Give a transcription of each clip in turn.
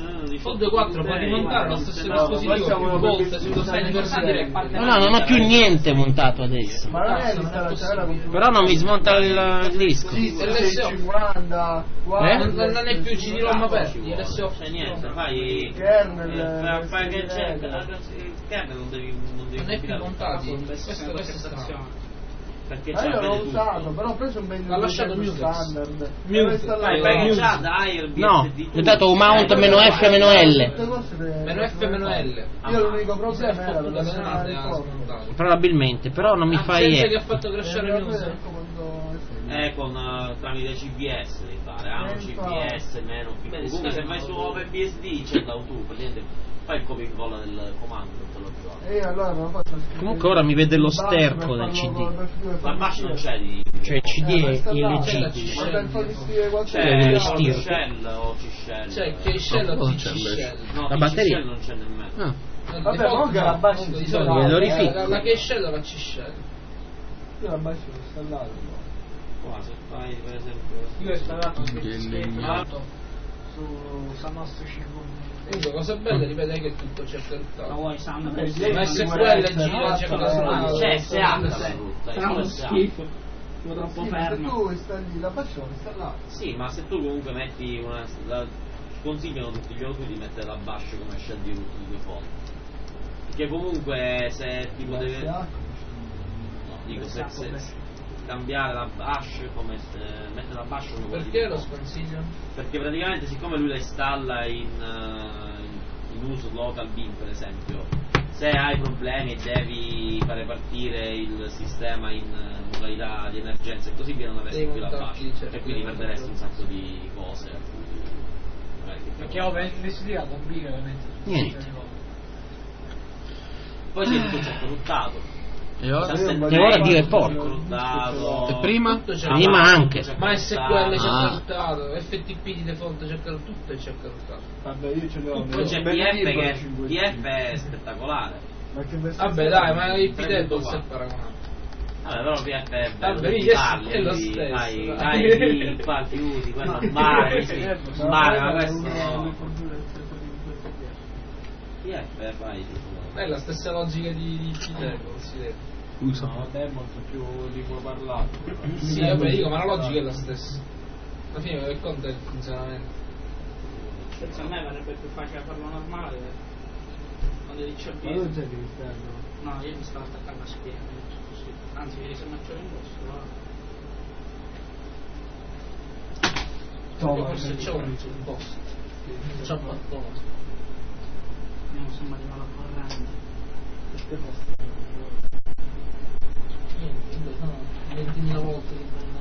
Fold 4 puoi rimontare lo stesso dispositivo più volte se lo stai negoziando. No, non ho più niente montato adesso. Ma non è l'installazione, però non mi smonta il disco. sì, 650, Non è più CD-ROM aperti, LSO. C'è niente, fai kernel, fai che c'è il kernel non devi Non è più compilare. montato, questo è strano. Perché Ma io c'è l'ho usato, però ho preso un bel L'ha lasciato più Mutex. standard. Perché già dai il No, BSD ho dato un mount meno F meno L. Meno F meno L. Io l'unico problema era Fottuta per grande, ha la smontato. Probabilmente, però non mi fai Gente che ha fatto crashare News. con tramite CBS devi fare, un CBS meno più. Beh, Comunque sì, se vai no, su no. OpenBSD c'è l'auto, praticamente fai il copia e incolla del comando te lo giochi. Allora me lo faccio Comunque ora mi vede lo sterco del CD. Ma bash non c'è di Cioè il CD è c'è illeggibile. Ma per fargli scrivere qualcosa. C'è dello o stiro. C-Shell o C-Shell. C'è K-Shell o TC-Shell. No, La TC batteria? Shell non c'è nemmeno. Ah, Vabbè, non che la bash di si solito Glielo rifico. la K-Shell o la C-Shell. Io la bash l'ho installato. Qua se fai per esempio Io ho installato Ah. su Sanost 5. Comunque cosa bella, ripeto che tutto c'è per Ma tutto. vuoi Sam? Ma SQL gira c'è per c'è SH tutta, Sarà uno SH. schifo. Sono troppo Se fermo. tu installi la bash l'ho installato. Sì, ma se tu comunque metti consigliano tutti gli autori di mettere la bash come shell di root di default. Perché comunque se tipo deve dico se cambiare la bash come mettere la bash come quella di Perché lo default. sconsiglio? Perché praticamente siccome lui la installa in uso local bin per esempio, se hai problemi e devi fare partire il sistema in modalità di emergenza e così via non avresti più la bash certo, e quindi perderesti un sacco di cose. Perché ho investito a bombire veramente. Niente. Poi sì, tutto c'è corruttato. E ora Dio è porco. Corruttato. E prima? Tutto c'è Prima anche. Ma SQL c'è Ah. caruttato, FTP di default c'è caruttato, tutto c'è caruttato. Vabbè, io ce l'ho. Poi c'è PF è spettacolare. Ma che versione? Vabbè dai, ma il Prendo P-Table qua. si è paragonato. Allora, però PF è bello, Vabbè, ti yes, parli, è lo ti stesso, fai, dai. dai, lì, qua chiudi, quello mare, sì, mare, ma questo no. PF fai tipo. È la stessa logica di P-Table, si vede. No, vabbè, è molto più lingue parlato. Sì, vabbè, dico, ma la logica è la stessa. Alla fine che conta è il funzionamento. Senza me verrebbe più facile farlo normale. Quando dice Ma non c'è Cristiano. no, io mi stavo attaccando la spiega. Così. Anzi, vedi se metto l'indosso. Forse c'è un post. C'è qualcosa. Non so mai la corrente. Niente, sono 20.000 volte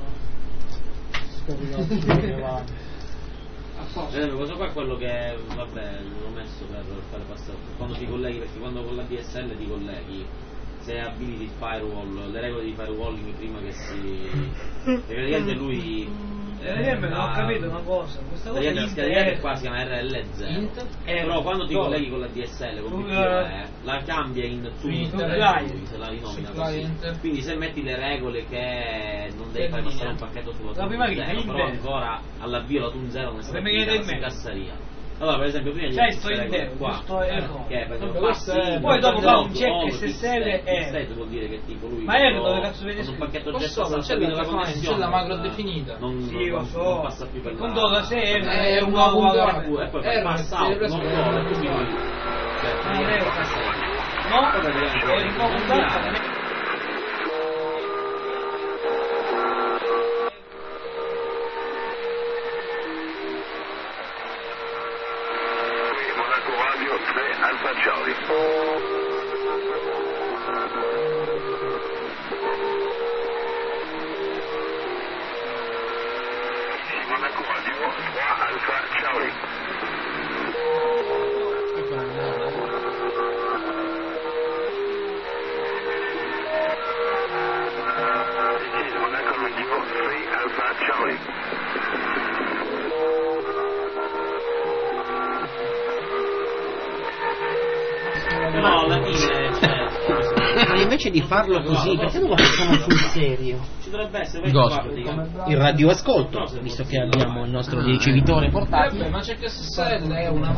che prendono. Questo qua è quello che vabbè l'ho messo per fare passare quando ti colleghi, perché quando con la DSL ti colleghi, se abiliti il firewall, le regole di firewalling prima che si perché praticamente lui non ho capito una cosa, questa cosa la scheda che qua si chiama RL0 però quando ti colleghi con la DSL con la cambia in Inter. se la rinomina Supply così. Inter. Quindi se metti le regole che non devi fare passare un pacchetto sulla La Tun prima che 0 però Inter. ancora all'avvio la Tun 0 non è stata prima che applicata, Inter. si incassaria. Allora per esempio prima Cioè, di sto queste regole intero, qua giusto, che per Vabbè, esempio questo è- poi dopo fa un check on, SSL kickset vuol dire che tipo lui Ma è quando- dove cazzo vedi quando un scritto? pacchetto Lo già so, sta c'è stabilito la la define, connessione c'è la macro non- definita. Sì, lo so. non passa più per Conto da sé è un una uomo punta- e poi R, passa hai out preso non il- corre quindi lui Non è vero, no, è un po' contato. Monaco Radio 3 Alfa Charlie. Monaco Radio 3 Alfa Charlie. Monaco Radio 3 Alfa Charlie. no alla fine cioè, Ma invece di farlo così, perché non lo facciamo sul serio? ci dovrebbe essere poi Gospel. guardi, Il radioascolto, visto che abbiamo il nostro ricevitore portatile. Ma c'è che SSL è una